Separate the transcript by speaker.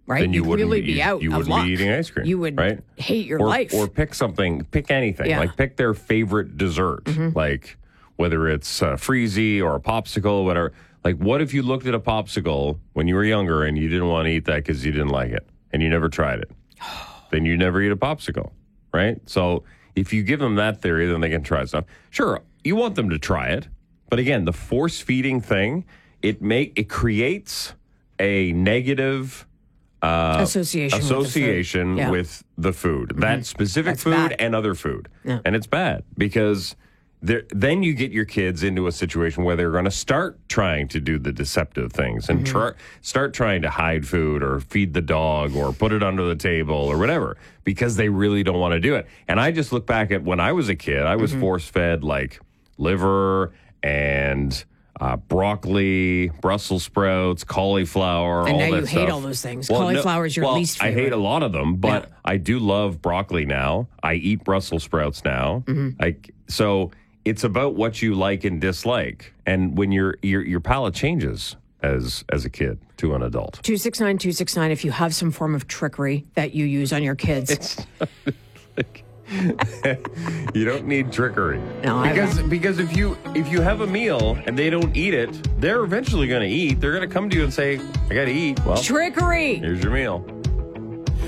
Speaker 1: right?
Speaker 2: then you
Speaker 1: You'd
Speaker 2: wouldn't
Speaker 1: really be out
Speaker 2: You
Speaker 1: of
Speaker 2: wouldn't
Speaker 1: luck.
Speaker 2: be eating ice cream.
Speaker 1: You would
Speaker 2: right?
Speaker 1: hate your
Speaker 2: or,
Speaker 1: life.
Speaker 2: Or pick something, pick anything.
Speaker 1: Yeah.
Speaker 2: Like pick their favorite dessert, like whether it's Freezy or a popsicle, whatever. Like, what if you looked at a popsicle when you were younger and you didn't want to eat that because you didn't like it and you never tried it? Then you never eat a popsicle, right? So if you give them that theory, then they can try stuff. Sure, you want them to try it, but again, the force feeding thing, it creates a negative
Speaker 1: association
Speaker 2: with the food, that specific
Speaker 1: That's
Speaker 2: food
Speaker 1: bad.
Speaker 2: and other food,
Speaker 1: Yeah.
Speaker 2: and it's bad because. Then you get your kids into a situation where they're going to start trying to do the deceptive things and start trying to hide food or feed the dog or put it under the table or whatever because they really don't want to do it. And I just look back at when I was a kid, I was force-fed like liver and broccoli, Brussels sprouts, cauliflower,
Speaker 1: And
Speaker 2: all
Speaker 1: now
Speaker 2: that
Speaker 1: you
Speaker 2: stuff.
Speaker 1: hate all those things. Cauliflower is your least favorite.
Speaker 2: I hate a lot of them, but I do love broccoli now. I eat Brussels sprouts now. So it's about what you like and dislike, and when your palate changes as a kid to an adult.
Speaker 1: 269-269 if you have some form of trickery that you use on your kids.
Speaker 2: You don't need trickery.
Speaker 1: No,
Speaker 2: because if you have a meal and they don't eat it, they're eventually going to eat. They're going to come to you and say, "I got to eat." Well,
Speaker 1: Trickery.
Speaker 2: here's your meal.